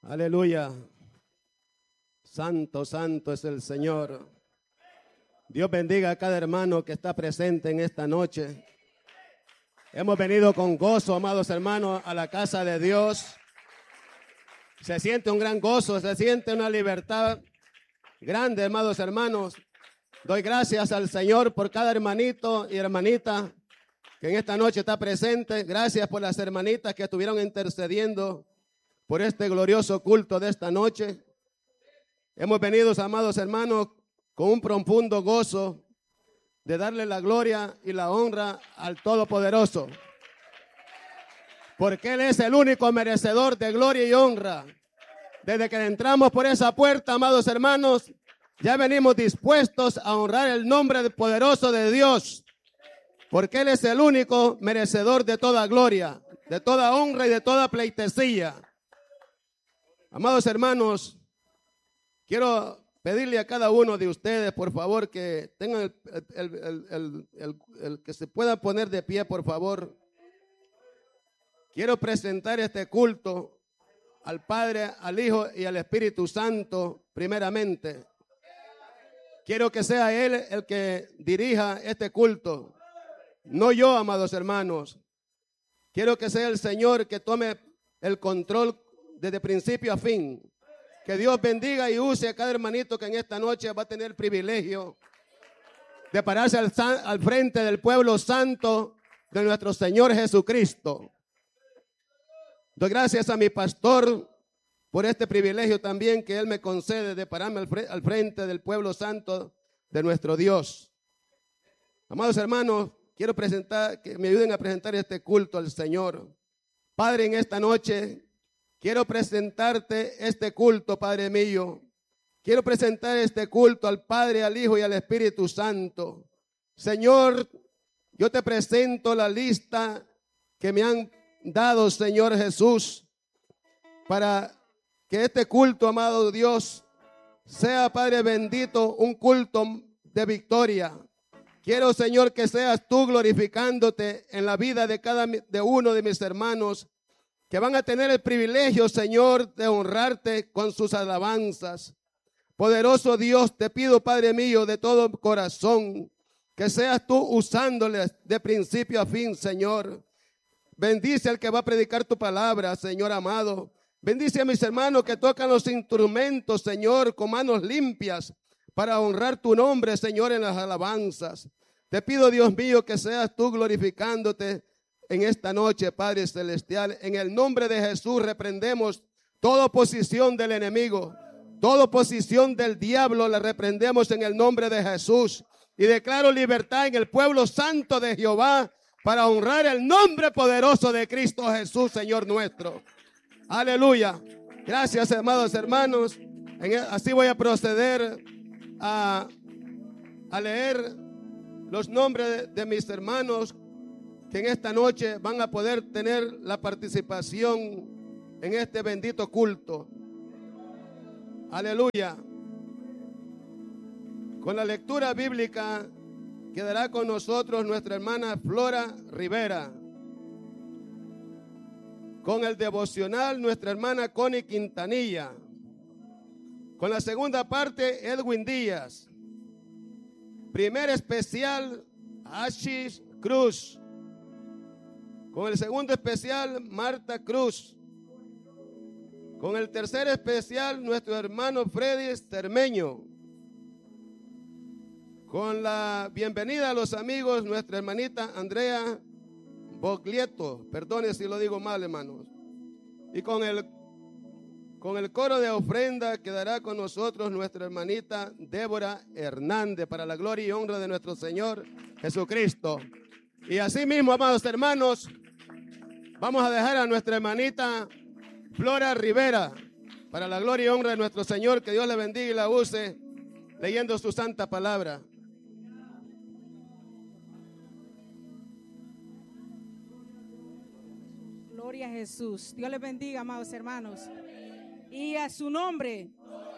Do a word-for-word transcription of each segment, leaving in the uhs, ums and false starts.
Aleluya. Santo, santo es el Señor. Dios bendiga a cada hermano que está presente en esta noche. Hemos venido con gozo, amados hermanos, a la casa de Dios. Se siente un gran gozo, se siente una libertad grande, amados hermanos. Doy gracias al Señor por cada hermanito y hermanita que en esta noche está presente. Gracias por las hermanitas que estuvieron intercediendo por este glorioso culto de esta noche. Hemos venido, amados hermanos, con un profundo gozo de darle la gloria y la honra al Todopoderoso, porque Él es el único merecedor de gloria y honra. Desde que entramos por esa puerta, amados hermanos, ya venimos dispuestos a honrar el nombre poderoso de Dios, porque Él es el único merecedor de toda gloria, de toda honra y de toda pleitesía. Amados hermanos, quiero pedirle a cada uno de ustedes, por favor, que tengan el, el, el, el, el, el que se puedan poner de pie, por favor. Quiero presentar este culto al Padre, al Hijo y al Espíritu Santo primeramente. Quiero que sea Él el que dirija este culto, no yo, amados hermanos. Quiero que sea el Señor que tome el control desde principio a fin. Que Dios bendiga y use a cada hermanito que en esta noche va a tener el privilegio de pararse al, al frente del pueblo santo de nuestro Señor Jesucristo. Doy gracias a mi pastor por este privilegio también que Él me concede de pararme al, fre al frente del pueblo santo de nuestro Dios. Amados hermanos, quiero presentar, que me ayuden a presentar este culto al Señor. Padre, en esta noche quiero presentarte este culto, Padre mío. Quiero presentar este culto al Padre, al Hijo y al Espíritu Santo. Señor, yo te presento la lista que me han dado, Señor Jesús, para que este culto, amado Dios, sea, Padre bendito, un culto de victoria. Quiero, Señor, que seas tú glorificándote en la vida de cada de uno de mis hermanos, que van a tener el privilegio, Señor, de honrarte con sus alabanzas. Poderoso Dios, te pido, Padre mío, de todo corazón, que seas tú usándoles de principio a fin, Señor. Bendice al que va a predicar tu palabra, Señor amado. Bendice a mis hermanos que tocan los instrumentos, Señor, con manos limpias, para honrar tu nombre, Señor, en las alabanzas. Te pido, Dios mío, que seas tú glorificándote en esta noche, Padre celestial. En el nombre de Jesús reprendemos toda oposición del enemigo, toda oposición del diablo la reprendemos en el nombre de Jesús. Y declaro libertad en el pueblo santo de Jehová para honrar el nombre poderoso de Cristo Jesús, Señor nuestro. Aleluya. Gracias, amados hermanos. Así voy a proceder a, a leer los nombres de, de mis hermanos que en esta noche van a poder tener la participación en este bendito culto. Aleluya. Con la lectura bíblica quedará con nosotros nuestra hermana Flora Rivera. Con el devocional nuestra hermana Connie Quintanilla. Con la segunda parte Edwin Díaz. Primer especial Ashis Cruz. Con el segundo especial, Marta Cruz. Con el tercer especial, nuestro hermano Freddy Termeño. Con la bienvenida a los amigos, nuestra hermanita Andrea Boglieto. Perdone si lo digo mal, hermanos. Y con el, con el coro de ofrenda quedará con nosotros nuestra hermanita Débora Hernández, para la gloria y honra de nuestro Señor Jesucristo. Y así mismo, amados hermanos, vamos a dejar a nuestra hermanita Flora Rivera para la gloria y honra de nuestro Señor. Que Dios la bendiga y la use leyendo su santa palabra. Gloria a Jesús. Dios les bendiga, amados hermanos. Y a su nombre,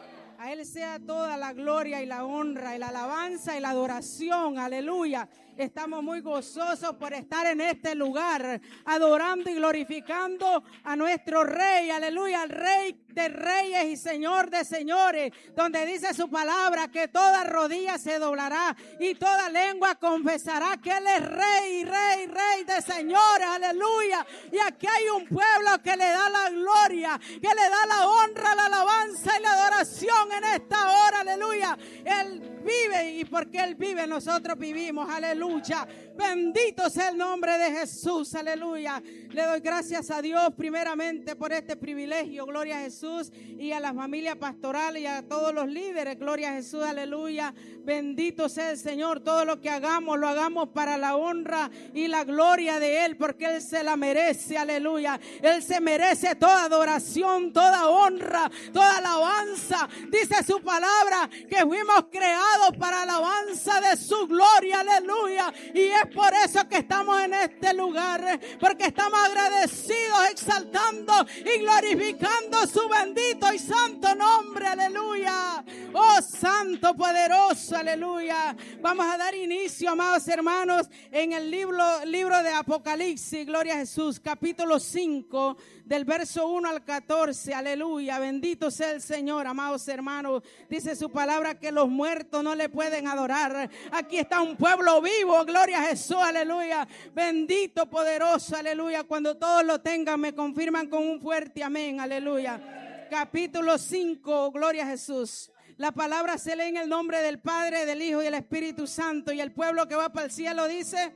A Él sea toda la gloria y la honra y la alabanza y la adoración. Aleluya. Estamos muy gozosos por estar en este lugar, adorando y glorificando a nuestro Rey, aleluya, al Rey de reyes y Señor de señores, donde dice su palabra que toda rodilla se doblará y toda lengua confesará que Él es Rey, Rey, Rey de señores, aleluya. Y aquí hay un pueblo que le da la gloria, que le da la honra, la alabanza y la adoración en esta hora, aleluya. Él vive y porque Él vive nosotros vivimos, aleluya. Bendito sea el nombre de Jesús, aleluya. Le doy gracias a Dios primeramente por este privilegio, gloria a Jesús, y a la familia pastoral y a todos los líderes, gloria a Jesús, aleluya. Bendito sea el Señor. Todo lo que hagamos, lo hagamos para la honra y la gloria de Él, porque Él se la merece, aleluya. Él se merece toda adoración, toda honra, toda alabanza. Dice su palabra que fuimos creados para alabanza de su gloria, aleluya. Y es por eso que estamos en este lugar, porque estamos agradecidos, exaltando y glorificando su bendito y santo nombre, aleluya. Oh santo, poderoso, aleluya. Vamos a dar inicio, amados hermanos, en el libro, libro de Apocalipsis, gloria a Jesús, capítulo cinco, del verso uno al catorce, aleluya. Bendito sea el Señor, amados hermanos. Dice su palabra que los muertos no le pueden adorar. Aquí está un pueblo vivo, gloria a Jesús, aleluya. Bendito, poderoso, aleluya. Cuando todos lo tengan, me confirman con un fuerte amén, aleluya. Capítulo cinco, gloria a Jesús. La palabra se lee en el nombre del Padre, del Hijo y del Espíritu Santo. Y el pueblo que va para el cielo dice: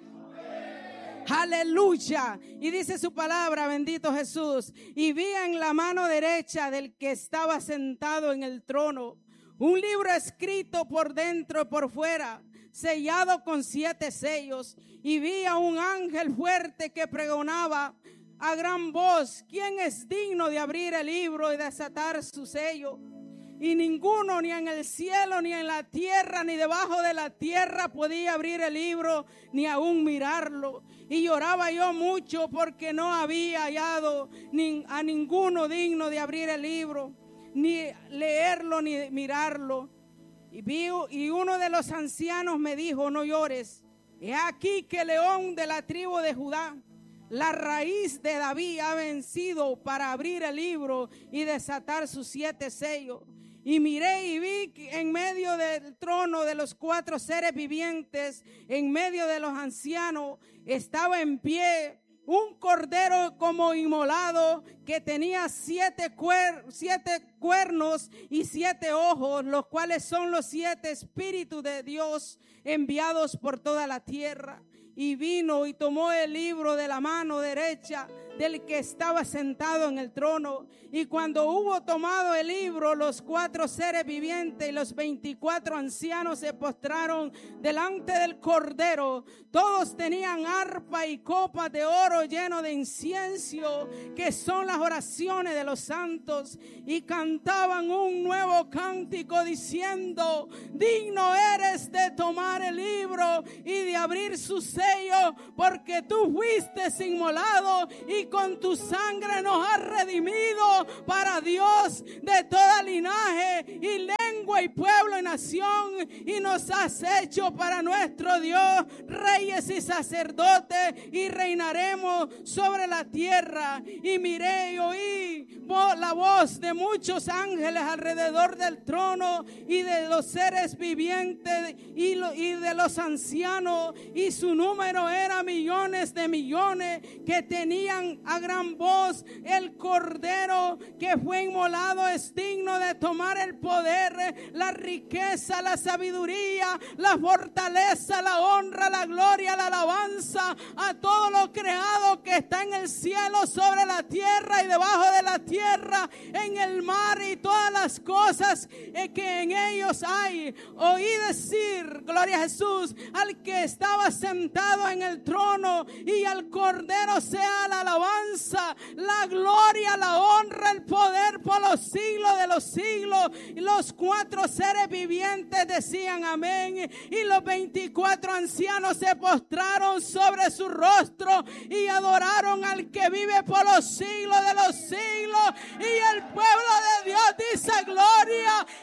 aleluya. Y dice su palabra, bendito Jesús. Y vi en la mano derecha del que estaba sentado en el trono un libro escrito por dentro y por fuera, sellado con siete sellos. Y vi a un ángel fuerte que pregonaba a gran voz: ¿quién es digno de abrir el libro y desatar su sello? Y ninguno, ni en el cielo, ni en la tierra, ni debajo de la tierra, podía abrir el libro, ni aún mirarlo. Y lloraba yo mucho porque no había hallado ni a ninguno digno de abrir el libro, ni leerlo, ni mirarlo. Y, vi, y uno de los ancianos me dijo: no llores. He aquí que el león de la tribu de Judá, la raíz de David, ha vencido para abrir el libro y desatar sus siete sellos. Y miré y vi que en medio del trono de los cuatro seres vivientes, en medio de los ancianos, estaba en pie un cordero como inmolado, que tenía siete, cuer, siete cuernos y siete ojos, los cuales son los siete espíritus de Dios enviados por toda la tierra. Y vino y tomó el libro de la mano derecha del que estaba sentado en el trono. Y cuando hubo tomado el libro, los cuatro seres vivientes y los veinticuatro ancianos se postraron delante del Cordero. Todos tenían arpa y copas de oro lleno de incienso, que son las oraciones de los santos, y cantaban un nuevo cántico diciendo: digno eres de tomar el libro y de abrir su sello, porque tú fuiste inmolado y con tu sangre nos has redimido para Dios de toda linaje y lengua y pueblo y nación, y nos has hecho para nuestro Dios reyes y sacerdotes, y reinaremos sobre la tierra. Y miré y oí la voz de muchos ángeles alrededor del trono y de los seres vivientes y, lo, y de los ancianos, y su número era millones de millones, que tenían a gran voz: el Cordero que fue inmolado es digno de tomar el poder, la riqueza, la sabiduría, la fortaleza, la honra, la gloria, la alabanza a todo lo creado que está en el cielo, sobre la tierra y debajo de la tierra, en el mar y todas las cosas que en ellos hay. Oí decir, gloria a Jesús, al que estaba sentado en el trono y al Cordero sea la alabanza, la gloria, la honra, el poder por los siglos de los siglos. Y los cuatro seres vivientes decían amén, y los veinticuatro ancianos se postraron sobre su rostro y adoraron al que vive por los siglos de los siglos. Y el pueblo de Dios dice gloria, y el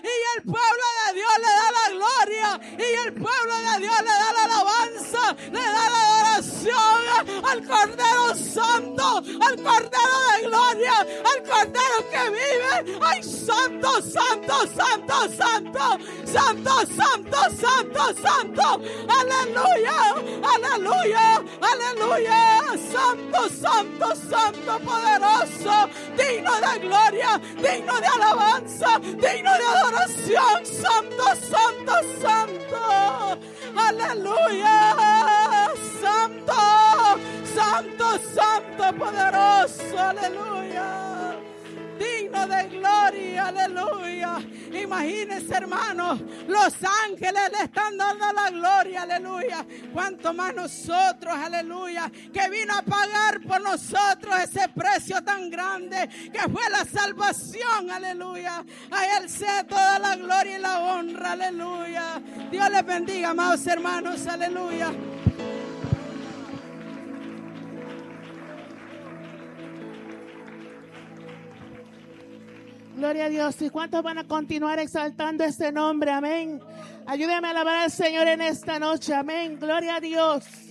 pueblo de Dios le da la gloria y el pueblo de Dios le da la alabanza, le da la adoración al Cordero Santo, al Cordero de gloria, al Cordero que vive. ¡Ay, santo, santo, santo, santo! ¡Santo, santo, santo, santo! ¡Aleluya! ¡Aleluya! ¡Aleluya! ¡Santo, santo, santo, poderoso! ¡Digno de gloria! ¡Digno de alabanza! ¡Digno de adoración! ¡Santo, santo, santo! ¡Aleluya! ¡Santo! ¡Santo, santo, poderoso! ¡Aleluya! Digno de gloria, aleluya. Imagínense, hermanos, los ángeles le están dando la gloria, aleluya. Cuanto más nosotros, aleluya, que vino a pagar por nosotros ese precio tan grande que fue la salvación, aleluya. A Él sea toda la gloria y la honra, aleluya. Dios les bendiga, amados hermanos, aleluya. Gloria a Dios. ¿Y cuántos van a continuar exaltando este nombre? Amén. Ayúdame a alabar al Señor en esta noche. Amén. Gloria a Dios.